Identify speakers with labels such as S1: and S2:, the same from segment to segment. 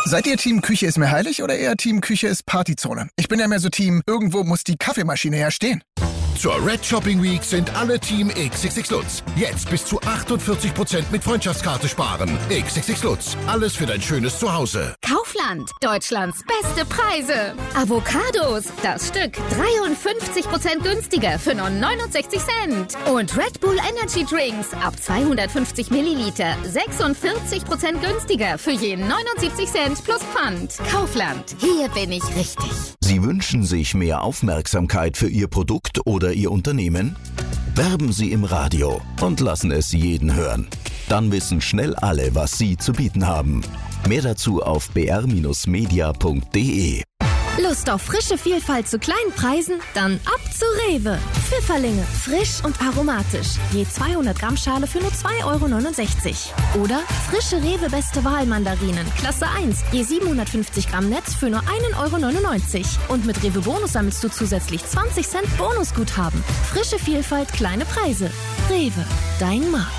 S1: Seid ihr Team Küche ist mir heilig oder eher Team Küche ist Partyzone? Ich bin ja mehr so Team, irgendwo muss die Kaffeemaschine her stehen.
S2: Zur Red Shopping Week sind alle Team XXX Lutz. Jetzt bis zu 48% mit Freundschaftskarte sparen. XXX Lutz. Alles für dein schönes Zuhause.
S3: Kaufland. Deutschlands beste Preise. Avocados. Das Stück 53% günstiger für nur 69 Cent. Und Red Bull Energy Drinks. Ab 250 Milliliter. 46% günstiger für je 79 Cent plus Pfand. Kaufland. Hier bin ich richtig.
S4: Sie wünschen sich mehr Aufmerksamkeit für Ihr Produkt oder Ihr Unternehmen? Werben Sie im Radio und lassen es jeden hören. Dann wissen schnell alle, was Sie zu bieten haben. Mehr dazu auf br-media.de.
S5: Lust auf frische Vielfalt zu kleinen Preisen? Dann ab zu Rewe. Pfifferlinge, frisch und aromatisch. Je 200 Gramm Schale für nur 2,69 €. Oder frische Rewe Beste Wahl Mandarinen, Klasse 1, je 750 Gramm Netz für nur 1,99 €. Und mit Rewe Bonus sammelst du zusätzlich 20 Cent Bonusguthaben. Frische Vielfalt, kleine Preise. Rewe, dein Markt.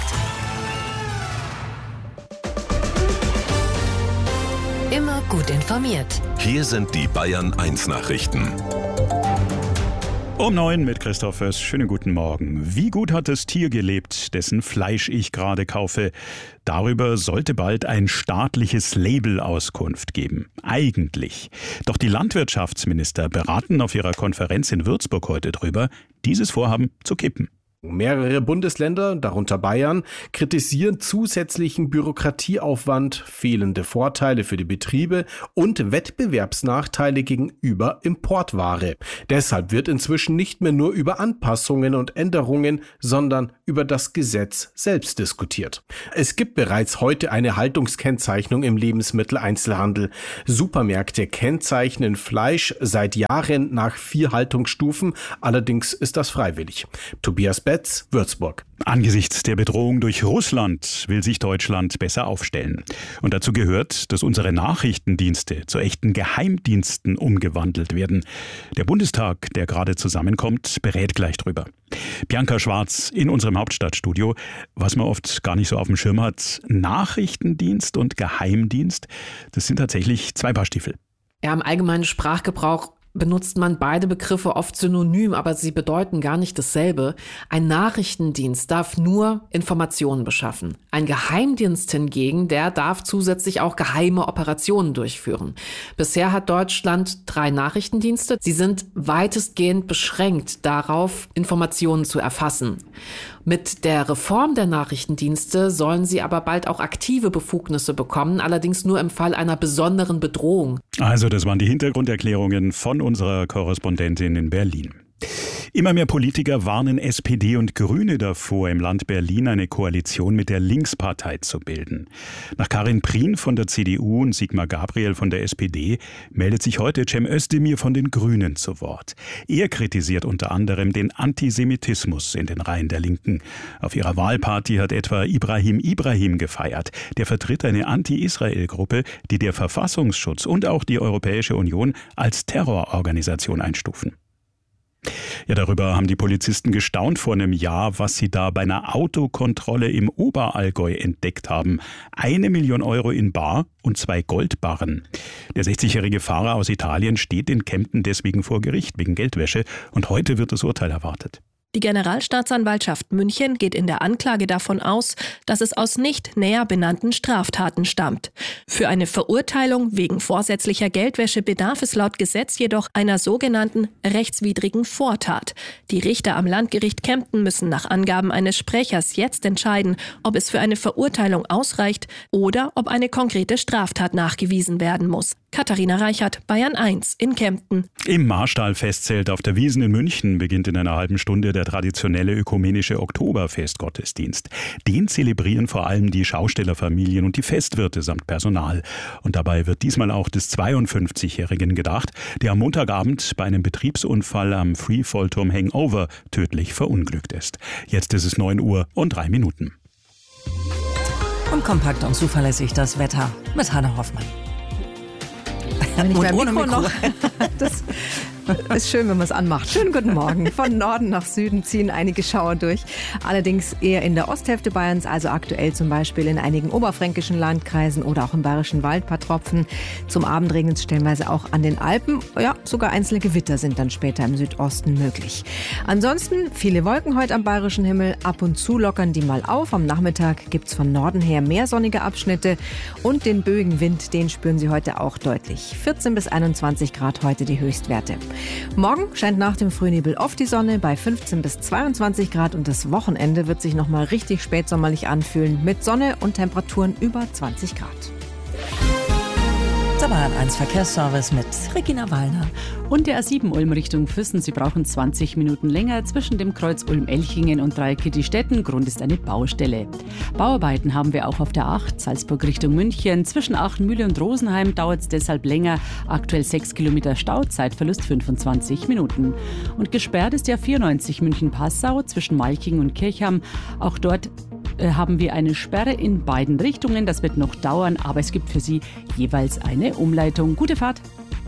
S6: Immer gut informiert.
S7: Hier sind die Bayern 1 Nachrichten.
S8: Um 9 mit Christoph Föss. Schönen guten Morgen. Wie gut hat das Tier gelebt, dessen Fleisch ich gerade kaufe? Darüber sollte bald ein staatliches Label Auskunft geben. Eigentlich. Doch die Landwirtschaftsminister beraten auf ihrer Konferenz in Würzburg heute drüber, dieses Vorhaben zu kippen.
S9: Mehrere Bundesländer, darunter Bayern, kritisieren zusätzlichen Bürokratieaufwand, fehlende Vorteile für die Betriebe und Wettbewerbsnachteile gegenüber Importware. Deshalb wird inzwischen nicht mehr nur über Anpassungen und Änderungen, sondern über das Gesetz selbst diskutiert. Es gibt bereits heute eine Haltungskennzeichnung im Lebensmitteleinzelhandel. Supermärkte kennzeichnen Fleisch seit Jahren nach 4 Haltungsstufen, allerdings ist das freiwillig. Tobias Betz, Würzburg.
S8: Angesichts der Bedrohung durch Russland will sich Deutschland besser aufstellen. Und dazu gehört, dass unsere Nachrichtendienste zu echten Geheimdiensten umgewandelt werden. Der Bundestag, der gerade zusammenkommt, berät gleich drüber. Bianca Schwarz in unserem Hauptstadtstudio. Was man oft gar nicht so auf dem Schirm hat, Nachrichtendienst und Geheimdienst, das sind tatsächlich 2 Paar Stiefel.
S10: Ja, im allgemeinen Sprachgebrauch benutzt man beide Begriffe oft synonym, aber sie bedeuten gar nicht dasselbe. Ein Nachrichtendienst darf nur Informationen beschaffen. Ein Geheimdienst hingegen, der darf zusätzlich auch geheime Operationen durchführen. Bisher hat Deutschland 3 Nachrichtendienste. Sie sind weitestgehend beschränkt darauf, Informationen zu erfassen. Mit der Reform der Nachrichtendienste sollen sie aber bald auch aktive Befugnisse bekommen, allerdings nur im Fall einer besonderen Bedrohung.
S8: Also das waren die Hintergrunderklärungen von unserer Korrespondentin in Berlin. Immer mehr Politiker warnen SPD und Grüne davor, im Land Berlin eine Koalition mit der Linkspartei zu bilden. Nach Karin Prien von der CDU und Sigmar Gabriel von der SPD meldet sich heute Cem Özdemir von den Grünen zu Wort. Er kritisiert unter anderem den Antisemitismus in den Reihen der Linken. Auf ihrer Wahlparty hat etwa Ibrahim gefeiert. Der vertritt eine Anti-Israel-Gruppe, die der Verfassungsschutz und auch die Europäische Union als Terrororganisation einstufen. Ja, darüber haben die Polizisten gestaunt vor einem Jahr, was sie da bei einer Autokontrolle im Oberallgäu entdeckt haben. 1 Million Euro in bar und 2 Goldbarren. Der 60-jährige Fahrer aus Italien steht in Kempten deswegen vor Gericht wegen Geldwäsche und heute wird das Urteil erwartet.
S5: Die Generalstaatsanwaltschaft München geht in der Anklage davon aus, dass es aus nicht näher benannten Straftaten stammt. Für eine Verurteilung wegen vorsätzlicher Geldwäsche bedarf es laut Gesetz jedoch einer sogenannten rechtswidrigen Vortat. Die Richter am Landgericht Kempten müssen nach Angaben eines Sprechers jetzt entscheiden, ob es für eine Verurteilung ausreicht oder ob eine konkrete Straftat nachgewiesen werden muss. Katharina Reichert, Bayern 1 in Kempten.
S8: Im Marstall-Festzelt auf der Wiesn in München beginnt in einer halben Stunde der traditionelle ökumenische Oktoberfestgottesdienst. Den zelebrieren vor allem die Schaustellerfamilien und die Festwirte samt Personal. Und dabei wird diesmal auch des 52-Jährigen gedacht, der am Montagabend bei einem Betriebsunfall am Freefallturm Hangover tödlich verunglückt ist. Jetzt ist es 9:03.
S6: Und kompakt und zuverlässig das Wetter mit Hanna Hoffmann.
S11: Und ohne Mikro
S6: noch.
S11: Das Ist schön, wenn man es anmacht. Schönen guten Morgen. Von Norden nach Süden ziehen einige Schauer durch. Allerdings eher in der Osthälfte Bayerns, also aktuell zum Beispiel in einigen oberfränkischen Landkreisen oder auch im Bayerischen Wald paar Tropfen. Zum Abend regnet es stellenweise auch an den Alpen. Ja, sogar einzelne Gewitter sind dann später im Südosten möglich. Ansonsten viele Wolken heute am bayerischen Himmel. Ab und zu lockern die mal auf. Am Nachmittag gibt es von Norden her mehr sonnige Abschnitte. Und den böigen Wind, den spüren Sie heute auch deutlich. 14 bis 21 Grad heute die Höchstwerte. Morgen scheint nach dem Frühnebel oft die Sonne bei 15 bis 22 Grad und das Wochenende wird sich nochmal richtig spätsommerlich anfühlen mit Sonne und Temperaturen über 20 Grad.
S6: Der Bayern 1 Verkehrsservice mit Regina Wallner.
S12: Und der A7 Ulm Richtung Füssen. Sie brauchen 20 Minuten länger zwischen dem Kreuz Ulm-Elchingen und Dreieckigstetten. Grund ist eine Baustelle. Bauarbeiten haben wir auch auf der 8 Salzburg Richtung München. Zwischen Aachenmühle und Rosenheim dauert es deshalb länger. Aktuell 6 Kilometer Stau, Zeitverlust 25 Minuten. Und gesperrt ist der 94 München-Passau zwischen Malching und Kirchham. Auch dort haben wir eine Sperre in beiden Richtungen. Das wird noch dauern, aber es gibt für Sie jeweils eine Umleitung. Gute Fahrt!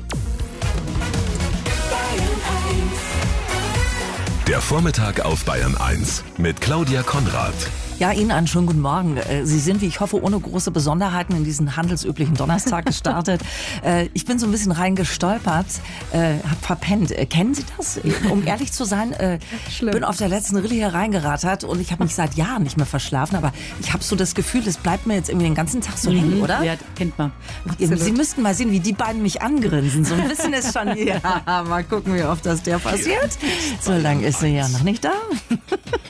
S7: Der Vormittag auf Bayern 1 mit Claudia Konrad.
S6: Ja, Ihnen einen schönen guten Morgen. Sie sind, wie ich hoffe, ohne große Besonderheiten in diesen handelsüblichen Donnerstag gestartet. Ich bin so ein bisschen reingestolpert, hab verpennt. Kennen Sie das? Um ehrlich zu sein, bin auf der letzten Rille hier reingerattert und ich habe mich seit Jahren nicht mehr verschlafen, aber ich habe so das Gefühl, das bleibt mir jetzt irgendwie den ganzen Tag so hängen, oder?
S12: Ja, kennt man.
S6: Absolut. Sie müssten mal sehen, wie die beiden mich angrinsen. So ein bisschen ist schon hier. Mal gucken, wie oft das der passiert. So lange ist sie ja noch nicht da.